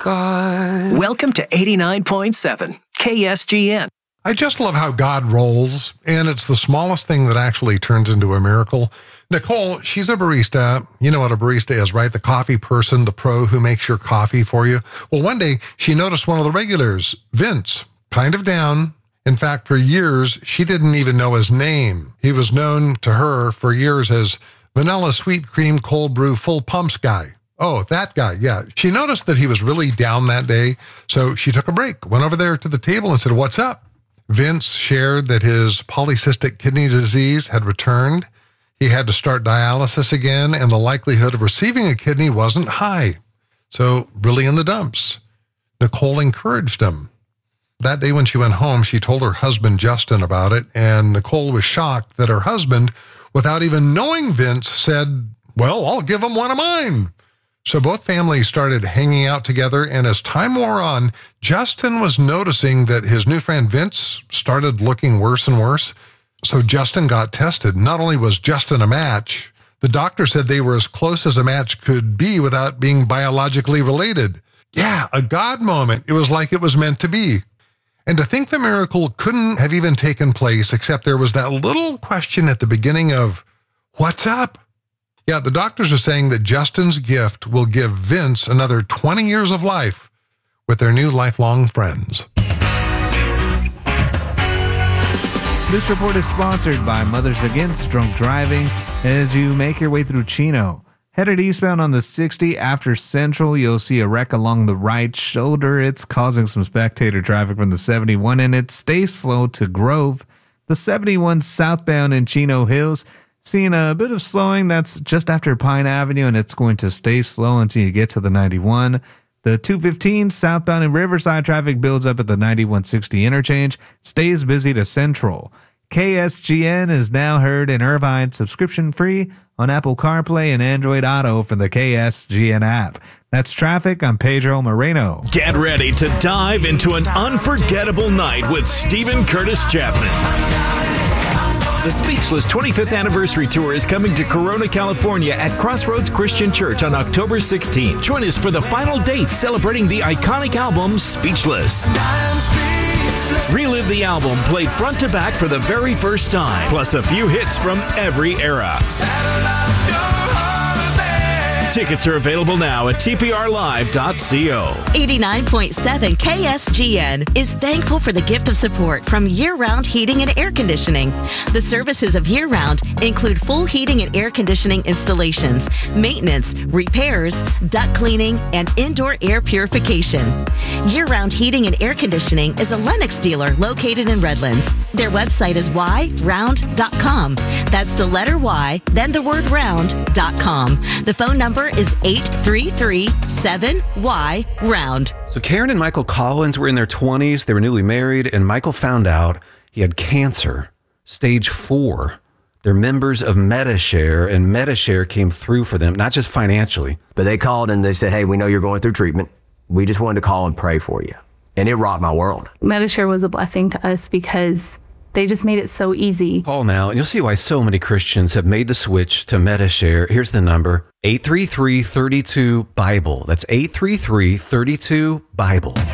God. Welcome to 89.7 KSGN. I just love how God rolls, and it's the smallest thing that actually turns into a miracle. Nicole, she's a barista. You know what a barista is, right? The coffee person, the pro who makes your coffee for you. Well, one day she noticed one of the regulars, Vince, kind of down. In fact, for years, she didn't even know his name. He was known to her for years as Vanilla Sweet Cream Cold Brew Full Pumps Guy. Oh, that guy, yeah. She noticed that he was really down that day, so she took a break, went over there to the table and said, "What's up?" Vince shared that his polycystic kidney disease had returned. He had to start dialysis again, and the likelihood of receiving a kidney wasn't high. So really in the dumps. Nicole encouraged him. That day when she went home, she told her husband, Justin, about it, and Nicole was shocked that her husband, without even knowing Vince, said, "Well, I'll give him one of mine." So both families started hanging out together, and as time wore on, Justin was noticing that his new friend Vince started looking worse and worse. So Justin got tested. Not only was Justin a match, the doctor said they were as close as a match could be without being biologically related. Yeah, a God moment. It was like it was meant to be. And to think the miracle couldn't have even taken place, except there was that little question at the beginning of, "What's up?" Yeah, the doctors are saying that Justin's gift will give Vince another 20 years of life with their new lifelong friends. This report is sponsored by Mothers Against Drunk Driving. As you make your way through Chino, headed eastbound on the 60 after Central, you'll see a wreck along the right shoulder. It's causing some spectator traffic from the 71, and it stays slow to Grove. The 71 southbound in Chino Hills, seeing a bit of slowing. That's just after Pine Avenue, and it's going to stay slow until you get to the 91. The 215 southbound in Riverside traffic builds up at the 9160 interchange, stays busy to Central. KSGN is now heard in Irvine subscription-free on Apple CarPlay and Android Auto from the KSGN app. That's traffic. I'm Pedro Moreno. Get ready to dive into an unforgettable night with Stephen Curtis Chapman. The Speechless 25th Anniversary Tour is coming to Corona, California at Crossroads Christian Church on October 16th. Join us for the final date celebrating the iconic album Speechless. Relive the album played front to back for the very first time, plus a few hits from every era. Tickets are available now at tprlive.co. 89.7 KSGN is thankful for the gift of support from Year-Round Heating and Air Conditioning. The services of Year-Round include full heating and air conditioning installations, maintenance, repairs, duct cleaning, and indoor air purification. Year-Round Heating and Air Conditioning is a Lennox dealer located in Redlands. Their website is yround.com. That's the letter Y, then the word round.com. The phone number is 833-7Y-ROUND. So Karen and Michael Collins were in their 20s. They were newly married, and Michael found out he had cancer, stage 4. They're members of Medi-Share, and Medi-Share came through for them, not just financially. But they called and they said, "Hey, we know you're going through treatment. We just wanted to call and pray for you." And it rocked my world. Medi-Share was a blessing to us because they just made it so easy. Call now, and you'll see why so many Christians have made the switch to Medi-Share. Here's the number, 833-32-BIBLE. That's 833-32-BIBLE.